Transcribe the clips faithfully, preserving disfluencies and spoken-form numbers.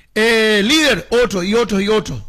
Eh, líder, otro y otro y otro.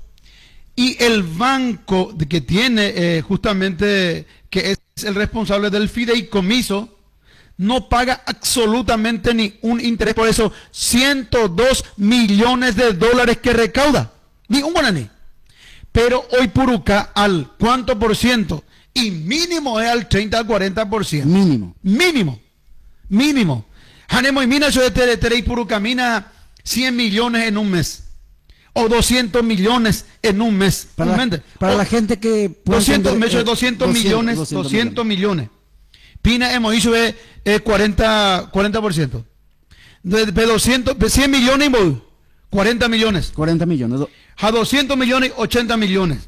Y el banco que tiene eh, justamente, que es el responsable del fideicomiso, no paga absolutamente ni un interés por esos ciento dos millones de dólares que recauda. Ni un guaraní. Pero hoy Puruca al cuánto por ciento, y mínimo es al treinta al cuarenta por ciento. Mínimo. Mínimo. Mínimo. Hanemo y mina yo de Tere Tere y Puruca mina cien millones en un mes. O doscientos millones en un mes. Para, la, para o, la gente que doscientos, entender, eh, doscientos millones, doscientos, doscientos millones. Pina hemos dicho es eh, cuarenta por ciento. De, de doscientos, de cien millones y cuarenta millones. cuarenta millones. A doscientos millones, ochenta millones.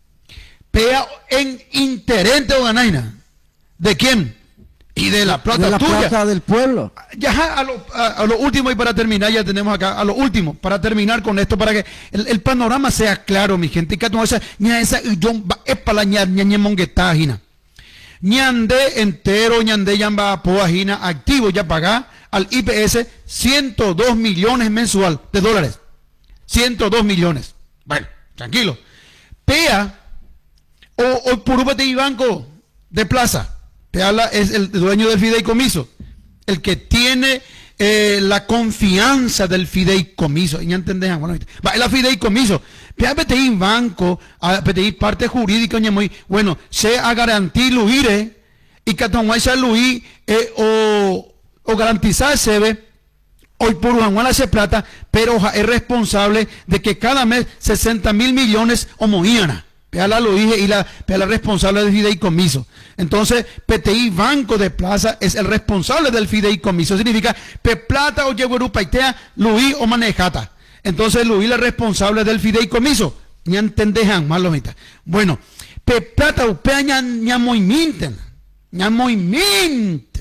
Pea en interés de Oganaina. ¿De quién? Y de la plata de la tuya. plata del pueblo. Ya a lo, a, a lo último y para terminar, ya tenemos acá, a lo último, para terminar con esto, para que el, el panorama sea claro, mi gente. Y que no esa, ña esa, yo, es para la ña, ña, ña, monguetajina. Ñande entero, ñande yamba poajina, activo ya paga al I P S ciento dos millones mensual de dólares. ciento dos millones. Bueno, tranquilo. Pea, o, o Purúpate y Banco de Plaza. Peala es el dueño del fideicomiso, el que tiene eh, la confianza del fideicomiso. ¿Ya entendés? Bueno, va el fideicomiso. Pea P T I banco, a P T I parte jurídica, muy bueno, se a garantir luire y que tomase luir eh, o, o garantizar se ve. Hoy por Juan hace plata, pero es responsable de que cada mes sesenta mil millones homoíana. Peala lo dije y la Peala responsable del fideicomiso. Entonces, P T I Banco de Plaza es el responsable del fideicomiso. Significa Pe Plata o Yeguerupaitea, Luis o Manejata. Entonces, Luis es responsable del fideicomiso. Ya entendejan más los mitas. Bueno, Pe Plata o Pea ña moiminten. ña moiminten.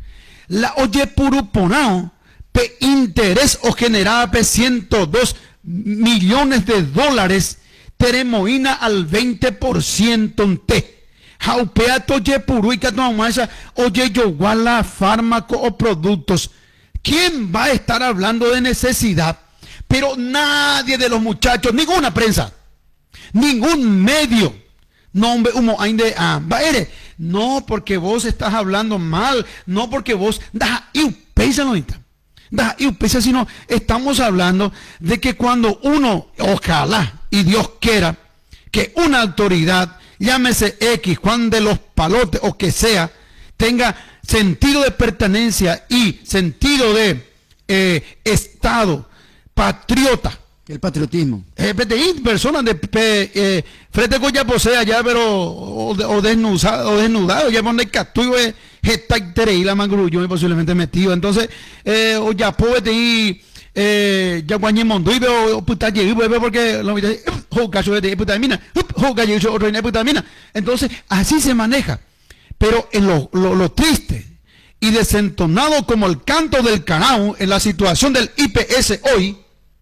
La oye puruponao, Pe interés o generaba Pe ciento dos millones de dólares. Teremoína al veinte por ciento en té. Jaupeato ye puru y catoamasa, oye yo guala fármaco o productos. ¿Quién va a estar hablando de necesidad? Pero nadie de los muchachos, ninguna prensa, ningún medio, no hombre, humo, hay de amba, eres. No porque vos estás hablando mal, no porque vos, da, y pesa no da, y pesa, sino estamos hablando de que cuando uno, ojalá, y Dios quiera que una autoridad, llámese X, Juan de los Palotes o que sea, tenga sentido de pertenencia y sentido de eh, Estado, patriota. El patriotismo. Eh, P T I, personas de eh, frente con ya posea ya, pero o, o desnudado, o desnudado, ya pone catuyo es esta y la mangrullo y posiblemente metido. Entonces, eh, o ya P T I eh ya guañe mondo y veo puta llegué porque lo mira cacho de puta mina otro puta mina. Entonces así se maneja, pero en lo, lo, lo triste y desentonado como el canto del canao en la situación del I P S hoy,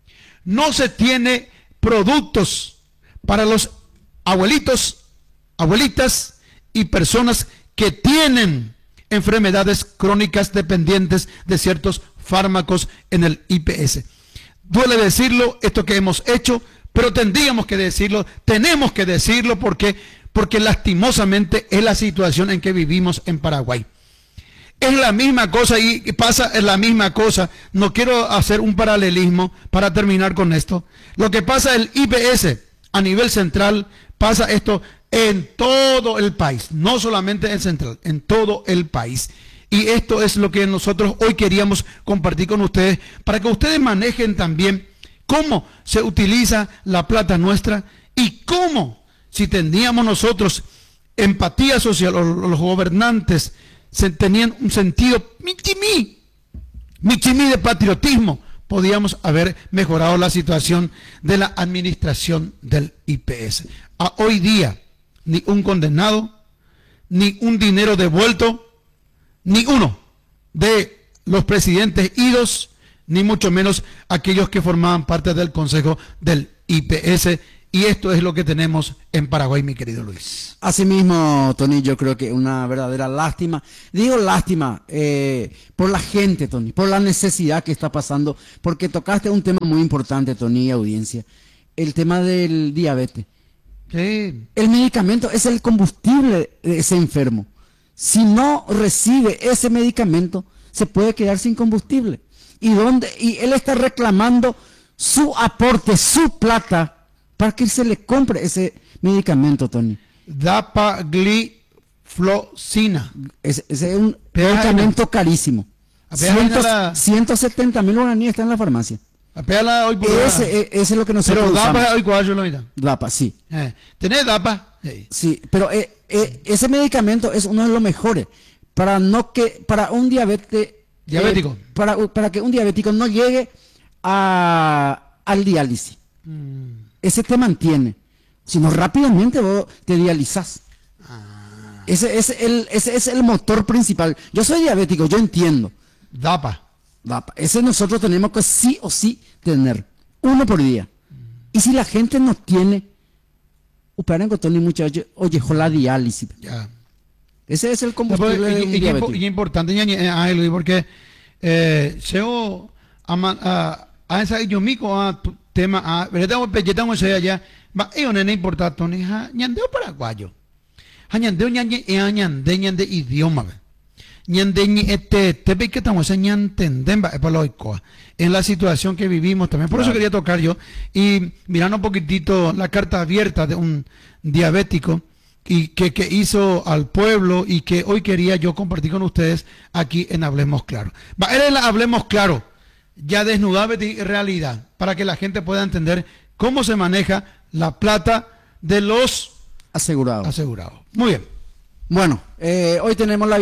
no se tiene productos para los abuelitos, abuelitas y personas que tienen enfermedades crónicas dependientes de ciertos fármacos en el I P S. Duele decirlo, esto que hemos hecho, pero tendríamos que decirlo, tenemos que decirlo porque, porque lastimosamente es la situación en que vivimos en Paraguay. Es la misma cosa y pasa la misma cosa. No quiero hacer un paralelismo para terminar con esto. Lo que pasa en el I P S a nivel central, pasa esto en todo el país, no solamente en central, en todo el país. Y esto es lo que nosotros hoy queríamos compartir con ustedes, para que ustedes manejen también cómo se utiliza la plata nuestra y cómo, si teníamos nosotros empatía social, o los gobernantes se tenían un sentido michimí, michimí de patriotismo, podíamos haber mejorado la situación de la administración del I P S. A hoy día, ni un condenado, ni un dinero devuelto, ni uno de los presidentes idos, ni mucho menos aquellos que formaban parte del consejo del I P S, Y esto es lo que tenemos en Paraguay, mi querido Luis. Asimismo, Tony, yo creo que una verdadera lástima. Digo lástima eh, por la gente, Tony, por la necesidad que está pasando, porque tocaste un tema muy importante, Tony, y audiencia, el tema del diabetes. Sí. El medicamento es el combustible de ese enfermo. Si no recibe ese medicamento, se puede quedar sin combustible. Y, donde, y él está reclamando su aporte, su plata, para que se le compre ese medicamento, Tony. Dapagliflozina. Ese, ese es un Pero medicamento hay- carísimo. Apenas la- ciento setenta mil guaraníes está en la farmacia. Apégala hoy por Ese, e- ese es lo que nosotros Pero usamos. dapa hoy cuál lo mira. Dapa, sí. Eh, ¿Tenés dapa? Sí. Sí, pero eh, eh, ese medicamento es uno de los mejores para no que para un diabete, Diabético. eh, para, para que un diabético no llegue a, al diálisis. Mm. Ese te mantiene, sino rápidamente vos te dializás. Ah. Ese, ese, el, ese es el motor principal. Yo soy diabético, yo entiendo. Dapa. Dapa. Ese nosotros tenemos que sí o sí tener, uno por día. Y si la gente no tiene, operan con Tony muchachos, oye, la diálisis. Ya. Ese es el Después, combustible de un y, y, y, diabético. y importante, ñañe, eh, ay, Luis, porque eh, seo ama a a esa yo mico a tu tema a verdad yo tengo ese allá va e one importa Tony ha ñandeo paraguayo ha ñandeo ñañe e a ñande ñande idioma ve. Ñande ñi este te ve que estamos ñantenden va para loicoa en la situación que vivimos también por eso Claro. quería tocar yo y mirando un poquitito la carta abierta de un diabético y que, que hizo al pueblo y que hoy quería yo compartir con ustedes aquí en Hablemos Claro. Va, era la Hablemos Claro, ya desnudada de realidad, para que la gente pueda entender cómo se maneja la plata de los Asegurado. asegurados. Muy bien. Bueno, eh, hoy tenemos la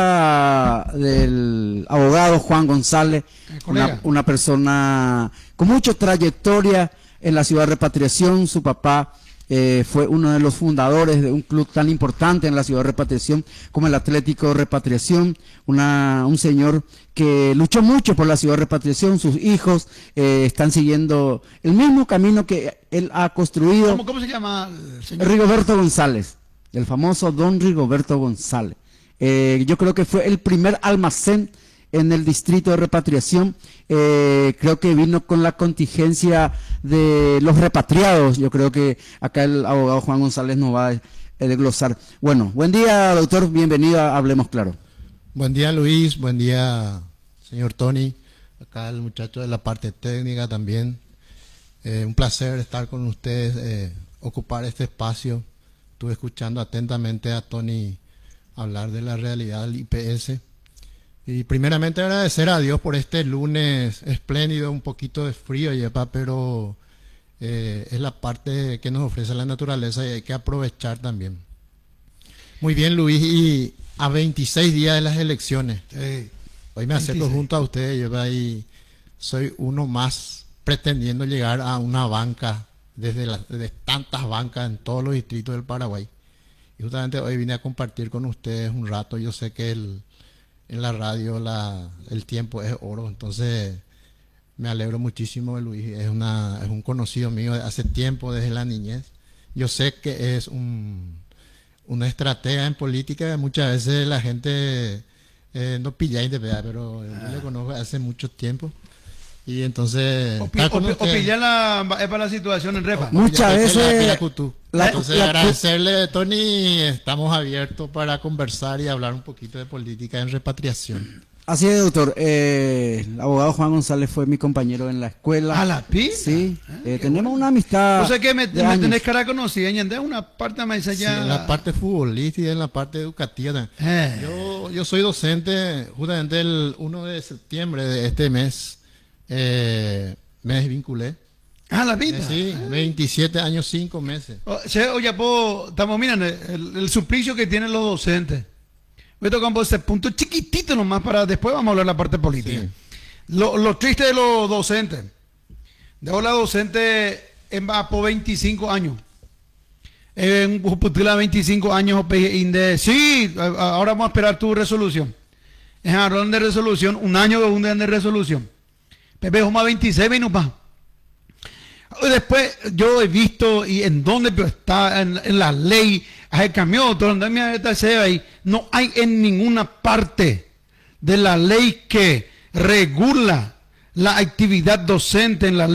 visita del abogado Juan González, Eh, colega. una, una persona con mucha trayectoria en la ciudad de Repatriación. Su papá eh, fue uno de los fundadores de un club tan importante en la ciudad de Repatriación como el Atlético Repatriación, una, un señor que luchó mucho por la ciudad de Repatriación. Sus hijos eh, están siguiendo el mismo camino que él ha construido. ¿Cómo, cómo se llama el señor? Rigoberto González, el famoso don Rigoberto González. Eh, yo creo que fue el primer almacén en el distrito de repatriación. Eh, creo que vino con la contingencia de los repatriados. Yo creo que acá el abogado Juan González nos va a desglosar. Bueno, buen día, doctor. Bienvenido a Hablemos Claro. Buen día, Luis. Buen día, señor Tony. Acá el muchacho de la parte técnica también. Eh, un placer estar con ustedes, eh, ocupar este espacio. Estuve escuchando atentamente a Tony hablar de la realidad del I P S. Y primeramente agradecer a Dios por este lunes espléndido, un poquito de frío, yepa, pero eh, es la parte que nos ofrece la naturaleza y hay que aprovechar también. Muy bien, Luis, y a veintiséis días de las elecciones, Sí. hoy me acerco veintiséis. junto a ustedes, yepa, y soy uno más pretendiendo llegar a una banca, desde, las desde tantas bancas en todos los distritos del Paraguay. Y justamente hoy vine a compartir con ustedes un rato. Yo sé que el, en la radio la, el tiempo es oro, entonces me alegro muchísimo de Luis. Es, una, es un conocido mío de hace tiempo, desde la niñez. Yo sé que es un, una estratega en política. Muchas veces la gente eh, no pilla de verdad, pero yo le conozco hace mucho tiempo. Y entonces... O, pi- estar o, con pi- o ustedes- pillar la, es para la situación en Repa. Muchas ya, veces la- la Cutú. la- Entonces, la- agradecerle, Tony, estamos abiertos para conversar y hablar un poquito de política en repatriación. Así es, doctor. Eh, el abogado Juan González fue mi compañero en la escuela. A la pila. Sí, Ah, eh, qué tenemos bueno. una amistad. O sea que me, de me años. tenés cara conocida, ñande, una parte más Sí, allá. en la parte futbolística y en la parte educativa también. Eh. Yo, yo soy docente, justamente el uno de septiembre de este mes, eh, me desvinculé. Ah, la Eh, vida. sí, veintisiete años, cinco meses. O sea, oye, po, estamos mirando el, el suplicio que tienen los docentes. Voy a tocar un poco ese punto chiquitito nomás para después vamos a hablar de la parte política. Sí. Lo, lo triste de los docentes. De la docente en va por veinticinco años. En Putila veinticinco años, ope, inde- sí, a- a- ahora vamos a esperar tu resolución. Es hablar de resolución, un año de un día de resolución. Pepe, más veintiséis minutos. Después yo he visto y en dónde pero está en, en la ley, el camión, donde me ahí, no hay en ninguna parte de la ley que regula la actividad docente en la ley.